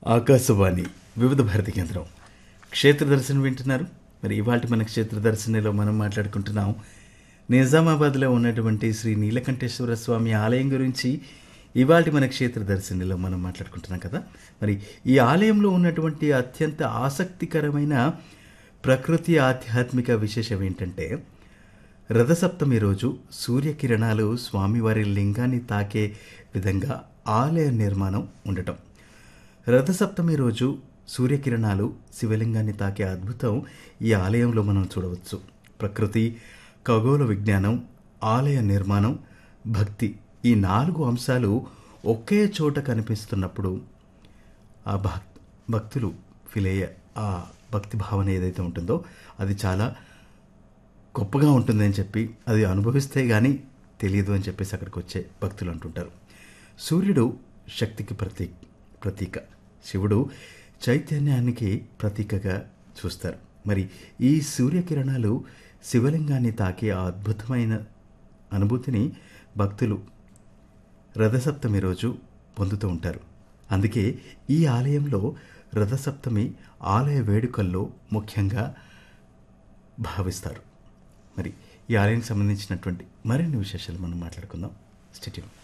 ఆకాశవాణి వివిధ భారతి కేంద్రం క్షేత్ర దర్శనం వింటున్నారు. మరి ఇవాళ మన క్షేత్ర దర్శనలో మనం మాట్లాడుకుంటున్నాం నిజామాబాద్లో ఉన్నటువంటి శ్రీ నీలకంఠేశ్వర స్వామి ఆలయం గురించి. ఇవాళ మన క్షేత్ర దర్శనలో మనం మాట్లాడుకుంటున్నాం కదా. మరి ఈ ఆలయంలో ఉన్నటువంటి అత్యంత ఆసక్తికరమైన ప్రకృతి ఆధ్యాత్మిక విశేషం ఏంటంటే, రథసప్తమి రోజు సూర్యకిరణాలు స్వామివారి లింగాన్ని తాకే విధంగా ఆలయ నిర్మాణం ఉండటం. రథసప్తమి రోజు సూర్యకిరణాలు శివలింగాన్ని తాకే అద్భుతం ఈ ఆలయంలో మనం చూడవచ్చు. ప్రకృతి, ఖగోళ విజ్ఞానం, ఆలయ నిర్మాణం, భక్తి, ఈ 4 అంశాలు ఒకే చోట కనిపిస్తున్నప్పుడు ఆ భక్తులు ఫీల్ అయ్యే ఆ భక్తి భావన ఏదైతే ఉంటుందో అది చాలా గొప్పగా ఉంటుందని చెప్పి, అది అనుభవిస్తే కానీ తెలియదు అని చెప్పేసి అక్కడికి వచ్చే భక్తులు అంటుంటారు. సూర్యుడు శక్తికి ప్రతీక, శివుడు చైతన్యానికి ప్రతీకగా చూస్తారు. మరి ఈ సూర్యకిరణాలు శివలింగాన్ని తాకే ఆ అద్భుతమైన అనుభూతిని భక్తులు రథసప్తమి రోజు పొందుతూ ఉంటారు. అందుకే ఈ ఆలయంలో రథసప్తమి ఆలయ వేడుకల్లో ముఖ్యంగా భావిస్తారు. మరి ఈ ఆలయానికి సంబంధించినటువంటి మరిన్ని విశేషాలు మనం మాట్లాడుకుందాం. Stay tune.